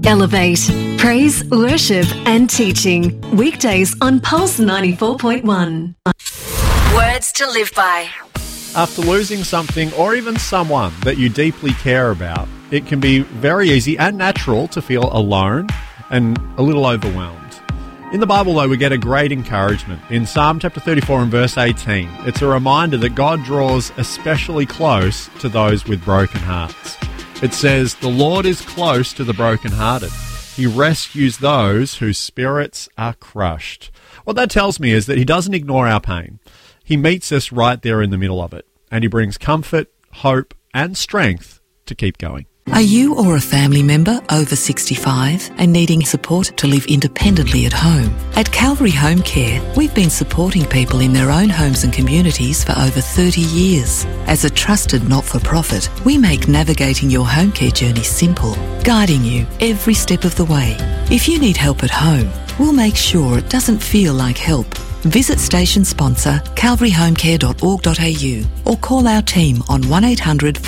Elevate. Praise, worship and teaching. Weekdays on Pulse 94.1. Words to live by. After losing something or even someone that you deeply care about, it can be very easy and natural to feel alone and a little overwhelmed. In the Bible, though, we get a great encouragement. In Psalm chapter 34 and verse 18, it's a reminder that God draws especially close to those with broken hearts. It says, "The Lord is close to the brokenhearted. He rescues those whose spirits are crushed." What that tells me is that he doesn't ignore our pain. He meets us right there in the middle of it, and he brings comfort, hope, and strength to keep going. Are you or a family member over 65 and needing support to live independently at home? At Calvary Home Care, we've been supporting people in their own homes and communities for over 30 years. As a trusted not-for-profit, we make navigating your home care journey simple, guiding you every step of the way. If you need help at home, we'll make sure it doesn't feel like help. Visit station sponsor calvaryhomecare.org.au or call our team on 1800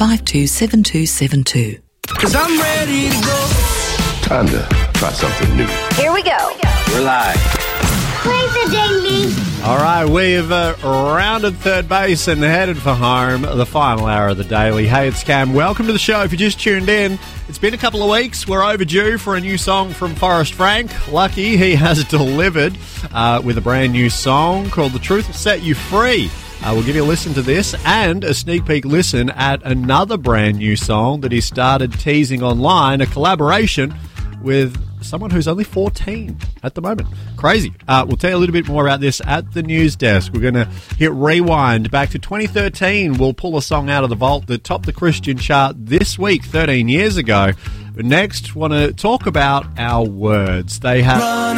527272. 'Cause I'm ready to go. Time to try something new. Here we go. We're live. Play the ding-ding. All right, we've rounded third base and headed for home, the final hour of the daily. Hey, it's Cam. Welcome to the show. If you just tuned in, it's been a couple of weeks. We're overdue for a new song from Forrest Frank. Lucky he has delivered with a brand new song called The Truth Will Set You Free. We'll give you a listen to this and a sneak peek listen at another brand new song that he started teasing online, a collaboration with someone who's only 14 at the moment. Crazy. We'll tell you a little bit more about this at the news desk. We're going to hit rewind back to 2013. We'll pull a song out of the vault that topped the Christian chart this week, 13 years ago. But next, want to talk about our words. They have...